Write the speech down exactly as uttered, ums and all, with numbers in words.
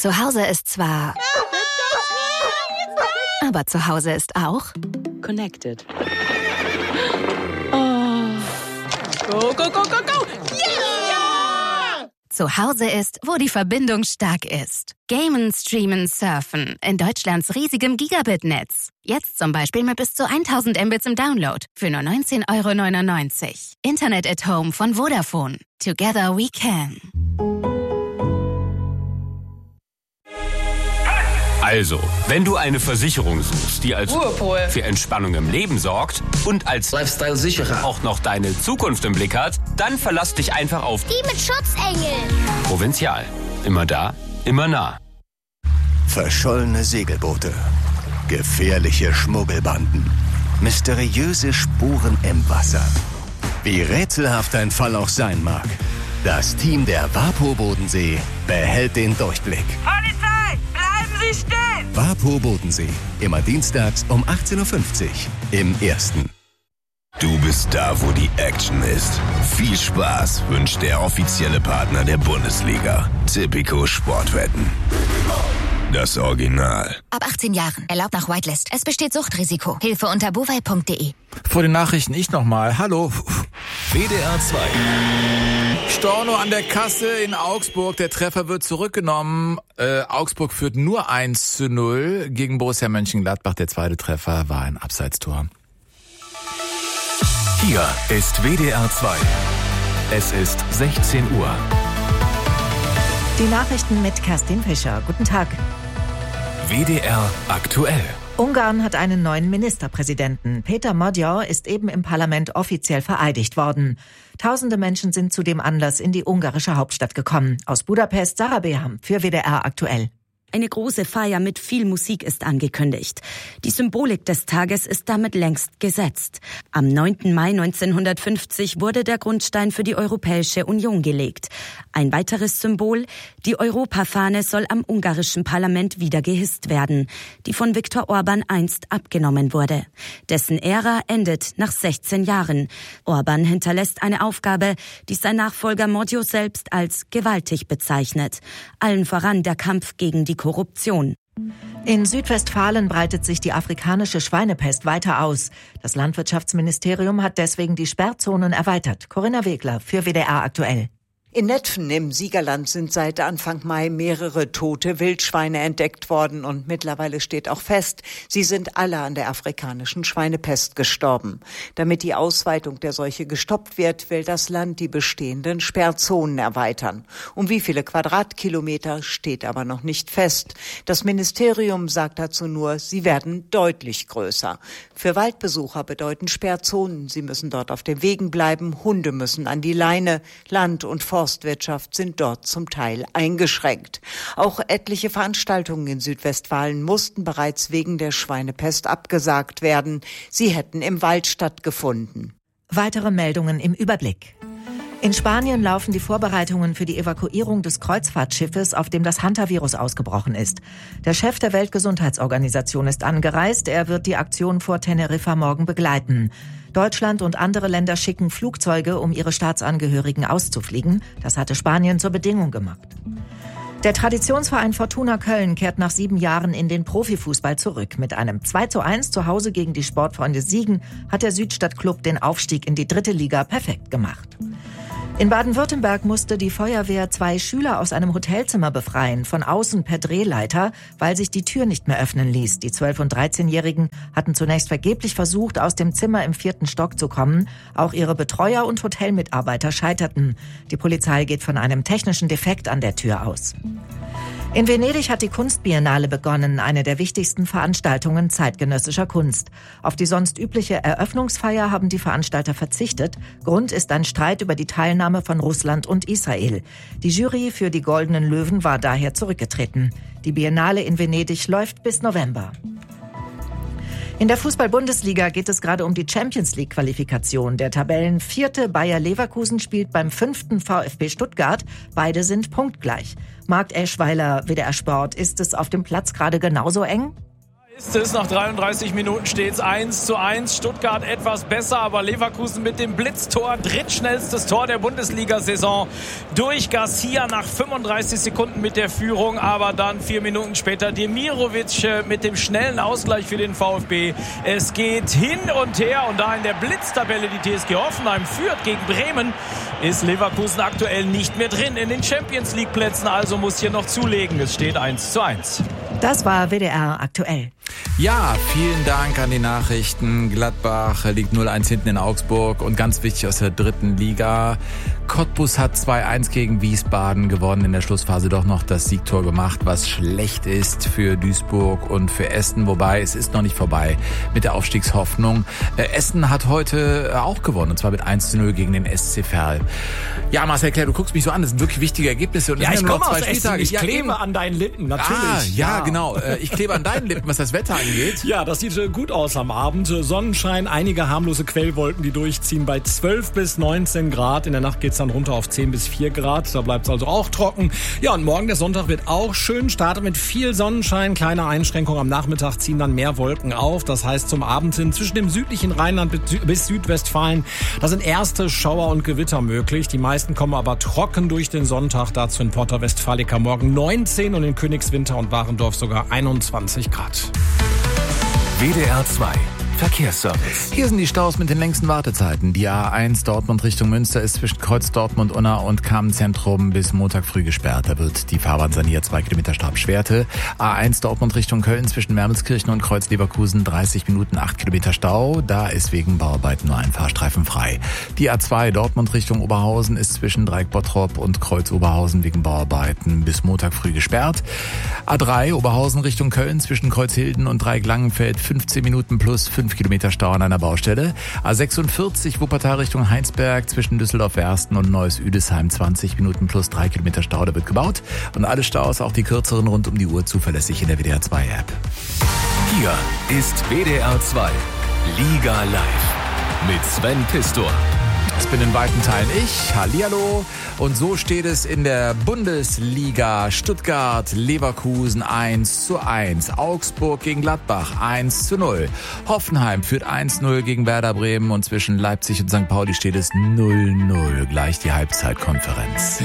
Zu Hause ist zwar... Aber zu Hause ist auch... Connected. Oh. Go, go, go, go, go! Yeah! Zu Hause ist, wo die Verbindung stark ist. Gamen, streamen, surfen. In Deutschlands riesigem Gigabit-Netz. Jetzt zum Beispiel mit bis zu tausend Mbits im Download. Für nur neunzehn Euro neunundneunzig. Internet at Home von Vodafone. Together we can. Also, wenn du eine Versicherung suchst, die als Ruhepol für Entspannung im Leben sorgt und als Lifestyle-Sicherer auch noch deine Zukunft im Blick hat, dann verlass dich einfach auf die mit Schutzengel. Provinzial. Immer da, immer nah. Verschollene Segelboote, gefährliche Schmuggelbanden, mysteriöse Spuren im Wasser. Wie rätselhaft ein Fall auch sein mag, das Team der WaPo Bodensee behält den Durchblick. Polizei, bleiben Sie stehen! WaPo Bodensee, immer dienstags um achtzehn Uhr fünfzig im Ersten. Du bist da, wo die Action ist. Viel Spaß wünscht der offizielle Partner der Bundesliga. Tipico Sportwetten. Das Original. Ab achtzehn Jahren. Erlaubt nach Whitelist. Es besteht Suchtrisiko. Hilfe unter buwei punkt de. Vor den Nachrichten ich nochmal. Hallo. W D R zwei. Storno an der Kasse in Augsburg. Der Treffer wird zurückgenommen. Äh, Augsburg führt nur eins zu null gegen Borussia Mönchengladbach. Der zweite Treffer war ein Abseitstor. Hier ist W D R zwei. Es ist sechzehn Uhr. Die Nachrichten mit Kerstin Fischer. Guten Tag. W D R aktuell. Ungarn hat einen neuen Ministerpräsidenten. Peter Magyar ist eben im Parlament offiziell vereidigt worden. Tausende Menschen sind zu dem Anlass in die ungarische Hauptstadt gekommen. Aus Budapest, Sarah Beham für W D R aktuell. Eine große Feier mit viel Musik ist angekündigt. Die Symbolik des Tages ist damit längst gesetzt. Am neunten Mai neunzehnhundertfünfzig wurde der Grundstein für die Europäische Union gelegt. Ein weiteres Symbol, die Europafahne soll am ungarischen Parlament wieder gehisst werden, die von Viktor Orban einst abgenommen wurde. Dessen Ära endet nach sechzehn Jahren. Orban hinterlässt eine Aufgabe, die sein Nachfolger Magyar selbst als gewaltig bezeichnet. Allen voran der Kampf gegen die Korruption. In Südwestfalen breitet sich die afrikanische Schweinepest weiter aus. Das Landwirtschaftsministerium hat deswegen die Sperrzonen erweitert. Corinna Wegler für W D R aktuell. In Netphen im Siegerland sind seit Anfang Mai mehrere tote Wildschweine entdeckt worden und mittlerweile steht auch fest, sie sind alle an der afrikanischen Schweinepest gestorben. Damit die Ausweitung der Seuche gestoppt wird, will das Land die bestehenden Sperrzonen erweitern. Um wie viele Quadratkilometer steht aber noch nicht fest. Das Ministerium sagt dazu nur, sie werden deutlich größer. Für Waldbesucher bedeuten Sperrzonen, sie müssen dort auf den Wegen bleiben, Hunde müssen an die Leine, Land- und Forstwirtschaft sind dort zum Teil eingeschränkt. Auch etliche Veranstaltungen in Südwestfalen mussten bereits wegen der Schweinepest abgesagt werden. Sie hätten im Wald stattgefunden. Weitere Meldungen im Überblick. In Spanien laufen die Vorbereitungen für die Evakuierung des Kreuzfahrtschiffes, auf dem das Hantavirus ausgebrochen ist. Der Chef der Weltgesundheitsorganisation ist angereist. Er wird die Aktion vor Teneriffa morgen begleiten. Deutschland und andere Länder schicken Flugzeuge, um ihre Staatsangehörigen auszufliegen. Das hatte Spanien zur Bedingung gemacht. Der Traditionsverein Fortuna Köln kehrt nach sieben Jahren in den Profifußball zurück. Mit einem zwei zu eins zu Hause gegen die Sportfreunde Siegen hat der Südstadtklub den Aufstieg in die dritte Liga perfekt gemacht. In Baden-Württemberg musste die Feuerwehr zwei Schüler aus einem Hotelzimmer befreien, von außen per Drehleiter, weil sich die Tür nicht mehr öffnen ließ. Die zwölf- und dreizehnjährigen hatten zunächst vergeblich versucht, aus dem Zimmer im vierten Stock zu kommen. Auch ihre Betreuer und Hotelmitarbeiter scheiterten. Die Polizei geht von einem technischen Defekt an der Tür aus. In Venedig hat die Kunstbiennale begonnen, eine der wichtigsten Veranstaltungen zeitgenössischer Kunst. Auf die sonst übliche Eröffnungsfeier haben die Veranstalter verzichtet. Grund ist ein Streit über die Teilnahme von Russland und Israel. Die Jury für die Goldenen Löwen war daher zurückgetreten. Die Biennale in Venedig läuft bis November. In der Fußball-Bundesliga geht es gerade um die Champions-League-Qualifikation. Der Tabellenvierte Bayer Leverkusen spielt beim fünften VfB Stuttgart. Beide sind punktgleich. Marc Eschweiler, W D R Sport, ist es auf dem Platz gerade genauso eng? Nach dreiunddreißig Minuten steht es eins zu eins. Stuttgart etwas besser, aber Leverkusen mit dem Blitztor. Drittschnellstes Tor der Bundesliga-Saison durch Garcia nach fünfunddreißig Sekunden mit der Führung. Aber dann vier Minuten später Demirovic mit dem schnellen Ausgleich für den VfB. Es geht hin und her und da in der Blitztabelle die T S G Hoffenheim führt gegen Bremen, ist Leverkusen aktuell nicht mehr drin in den Champions-League-Plätzen. Also muss hier noch zulegen. Es steht eins zu eins. Das war W D R aktuell. Ja, vielen Dank an die Nachrichten. Gladbach liegt null eins hinten in Augsburg und ganz wichtig aus der dritten Liga. Cottbus hat zwei eins gegen Wiesbaden gewonnen, in der Schlussphase doch noch das Siegtor gemacht, was schlecht ist für Duisburg und für Essen, wobei es ist noch nicht vorbei mit der Aufstiegshoffnung. Äh, Essen hat heute auch gewonnen, und zwar mit eins zu null gegen den S C Verl. Ja, Marcel Claire, du guckst mich so an, das sind wirklich wichtige Ergebnisse. Und ja, ich komme aus Essen, Spieltage. ich ja, klebe eben. an deinen Lippen, natürlich. Ah, ja, ja. genau. Äh, ich klebe an deinen Lippen, was das Wetter angeht. Ja, das sieht gut aus am Abend. Sonnenschein, einige harmlose Quellwolken, die durchziehen bei zwölf bis neunzehn Grad. In der Nacht geht's dann runter auf zehn bis vier Grad. Da bleibt's also auch trocken. Ja, und morgen der Sonntag wird auch schön. Startet mit viel Sonnenschein. Kleine Einschränkungen am Nachmittag ziehen dann mehr Wolken auf. Das heißt zum Abend hin zwischen dem südlichen Rheinland bis Südwestfalen, da sind erste Schauer und Gewitter möglich. Die meisten kommen aber trocken durch den Sonntag. Dazu in Porta Westfalica morgen neunzehn und in Königswinter und Warendorf sogar einundzwanzig Grad. W D R zwei Verkehrsservice. Hier sind die Staus mit den längsten Wartezeiten. Die A eins Dortmund Richtung Münster ist zwischen Kreuz Dortmund-Unna und Kamenz-Zentrum bis Montag früh gesperrt. Da wird die Fahrbahn saniert, zwei Kilometer Stabschwerte. A eins Dortmund Richtung Köln zwischen Wermelskirchen und Kreuz Leverkusen dreißig Minuten, acht Kilometer Stau. Da ist wegen Bauarbeiten nur ein Fahrstreifen frei. Die A zwei Dortmund Richtung Oberhausen ist zwischen Dreieck Bottrop und Kreuz Oberhausen wegen Bauarbeiten bis Montag früh gesperrt. A drei Oberhausen Richtung Köln zwischen Kreuz Hilden und Dreieck Langenfeld fünfzehn Minuten plus fünf Kilometer Stau an einer Baustelle. A sechsundvierzig Wuppertal Richtung Heinsberg zwischen Düsseldorf-Wersten und Neuss-Üdesheim zwanzig Minuten plus drei Kilometer Stau, da wird gebaut. Und alle Staus, auch die kürzeren rund um die Uhr, zuverlässig in der W D R zwei App. Hier ist W D R zwei Liga Live mit Sven Pistor. Das bin in weiten Teilen ich. Hallihallo. Und so steht es in der Bundesliga. Stuttgart, Leverkusen eins zu eins. Augsburg gegen Gladbach eins zu null. Hoffenheim führt eins zu null gegen Werder Bremen und zwischen Leipzig und Sankt Pauli steht es null zu null. Gleich die Halbzeitkonferenz.